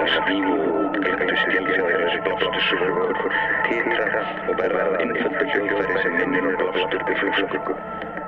svífu út, glemdu skilgjaðir þessi blástussugur, titra og verða einföldu hljóðfæri sem minnir á blástur við flugskuggu.